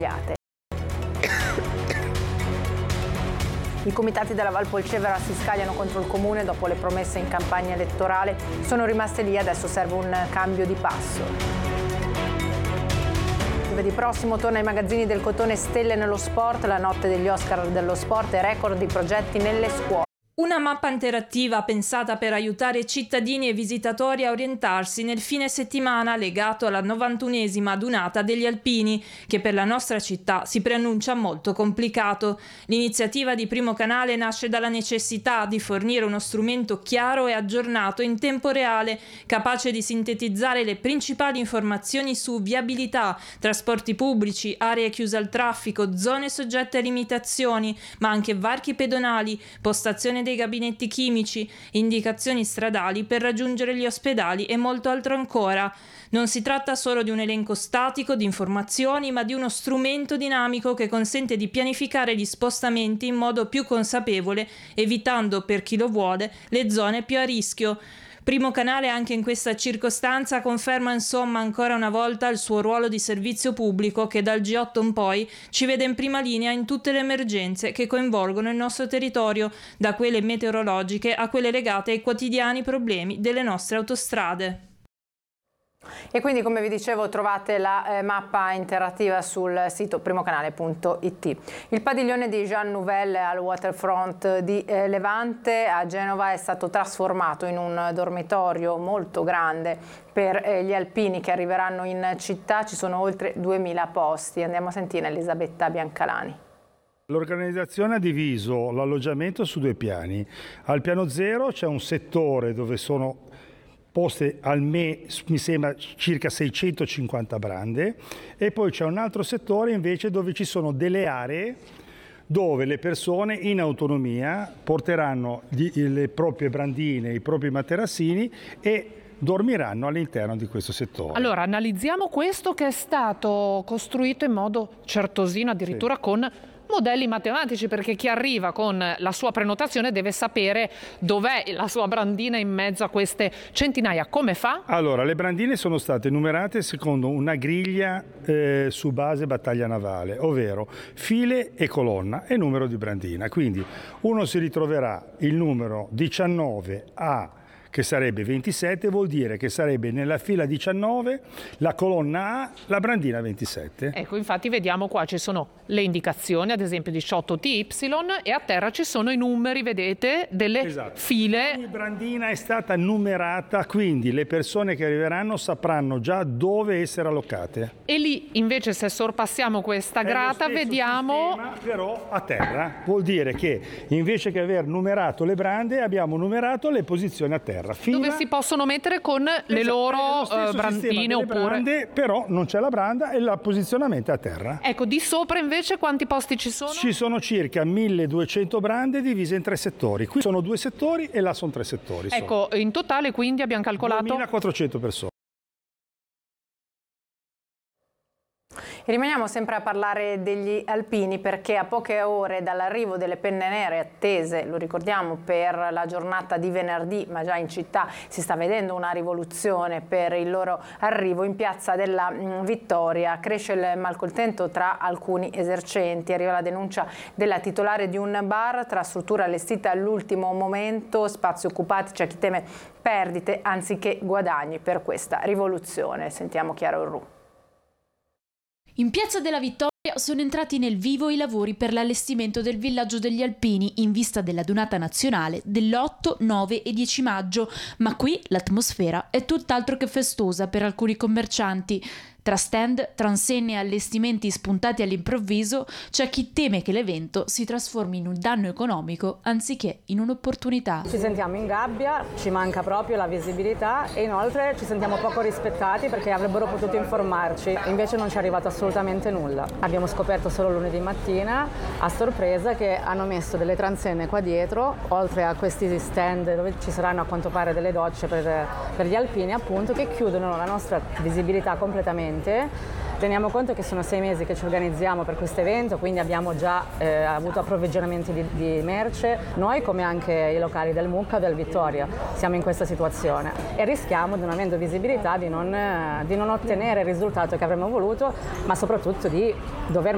I comitati della Val Polcevera si scagliano contro il comune dopo le promesse in campagna elettorale. Sono rimaste lì, adesso serve un cambio di passo. Giovedì prossimo torna ai magazzini del cotone Stelle nello sport, la notte degli Oscar dello sport e record di progetti nelle scuole. Una mappa interattiva pensata per aiutare cittadini e visitatori a orientarsi nel fine settimana legato alla 91esima adunata degli alpini, che per la nostra città si preannuncia molto complicato. L'iniziativa di Primo Canale nasce dalla necessità di fornire uno strumento chiaro e aggiornato in tempo reale, capace di sintetizzare le principali informazioni su viabilità, trasporti pubblici, aree chiuse al traffico, zone soggette a limitazioni, ma anche varchi pedonali, postazione dei gabinetti chimici, indicazioni stradali per raggiungere gli ospedali e molto altro ancora. Non si tratta solo di un elenco statico di informazioni, ma di uno strumento dinamico che consente di pianificare gli spostamenti in modo più consapevole, evitando, per chi lo vuole, le zone più a rischio. Primo Canale anche in questa circostanza conferma insomma ancora una volta il suo ruolo di servizio pubblico che dal G8 in poi ci vede in prima linea in tutte le emergenze che coinvolgono il nostro territorio, da quelle meteorologiche a quelle legate ai quotidiani problemi delle nostre autostrade. E quindi, come vi dicevo, trovate la mappa interattiva sul sito primocanale.it. Il padiglione di Jean Nouvel al waterfront di Levante a Genova è stato trasformato in un dormitorio molto grande per gli alpini che arriveranno in città. Ci sono oltre 2000 posti. Andiamo a sentire Elisabetta Biancalani. L'organizzazione ha diviso l'alloggiamento su 2 piani. Al piano 0 c'è un settore dove sono poste mi sembra circa 650 brande, e poi c'è un altro settore invece dove ci sono delle aree dove le persone in autonomia porteranno le proprie brandine, i propri materassini e dormiranno all'interno di questo settore. Allora, analizziamo questo che è stato costruito in modo certosino, addirittura con modelli matematici, perché chi arriva con la sua prenotazione deve sapere dov'è la sua brandina in mezzo a queste centinaia. Come fa? Allora, le brandine sono state numerate secondo una griglia su base battaglia navale, ovvero file e colonna e numero di brandina. Quindi uno si ritroverà il numero 19A, che sarebbe 27, vuol dire che sarebbe nella fila 19, la colonna A, la brandina 27. Ecco, infatti vediamo qua ci sono le indicazioni, ad esempio 18TY, e a terra ci sono i numeri, vedete, delle file. Ogni brandina è stata numerata, quindi le persone che arriveranno sapranno già dove essere allocate. E lì invece, se sorpassiamo questa grata, vediamo sistema, però a terra. Vuol dire che invece che aver numerato le brande, abbiamo numerato le posizioni a terra. Dove si possono mettere con le loro brandine oppure brande, però non c'è la branda e il posizionamento è a terra. Ecco, di sopra invece quanti posti ci sono? Ci sono circa 1200 brande divise in 3 settori. Qui sono 2 settori e là sono 3 settori. Ecco, in totale quindi abbiamo calcolato 2400 persone. E rimaniamo sempre a parlare degli alpini, perché a poche ore dall'arrivo delle penne nere attese, lo ricordiamo, per la giornata di venerdì, ma già in città si sta vedendo una rivoluzione per il loro arrivo. In piazza della Vittoria cresce il malcontento tra alcuni esercenti. Arriva la denuncia della titolare di un bar tra struttura allestita all'ultimo momento, spazi occupati, c'è chi teme perdite anziché guadagni per questa rivoluzione. Sentiamo Chiara Orru. In piazza della Vittoria sono entrati nel vivo i lavori per l'allestimento del villaggio degli alpini in vista della donata nazionale dell'8, 9 e 10 maggio, ma qui l'atmosfera è tutt'altro che festosa per alcuni commercianti. Tra stand, transenne e allestimenti spuntati all'improvviso, c'è chi teme che l'evento si trasformi in un danno economico anziché in un'opportunità. Ci sentiamo in gabbia, ci manca proprio la visibilità e inoltre ci sentiamo poco rispettati perché avrebbero potuto informarci, invece non ci è arrivato assolutamente nulla. Abbiamo scoperto solo lunedì mattina, a sorpresa, che hanno messo delle transenne qua dietro, oltre a questi stand dove ci saranno a quanto pare delle docce per gli alpini, appunto, che chiudono la nostra visibilità completamente. Teniamo conto che sono 6 mesi che ci organizziamo per questo evento, quindi abbiamo già avuto approvvigionamenti di merce, noi come anche i locali del Mucca o del Vittoria siamo in questa situazione e rischiamo, non avendo visibilità, di non ottenere il risultato che avremmo voluto, ma soprattutto di dover